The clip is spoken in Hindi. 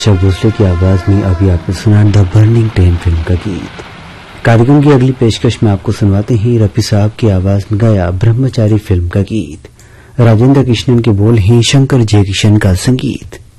आशा भोसले की आवाज में अभी आपने सुना द बर्निंग ट्रेन फिल्म का गीत। कार्यक्रम की अगली पेशकश में आपको सुनवाते हैं रफी साहब की आवाज में गाया ब्रह्मचारी फिल्म का गीत। राजेंद्र कृष्णन के बोल हैं, शंकर जयकिशन का संगीत।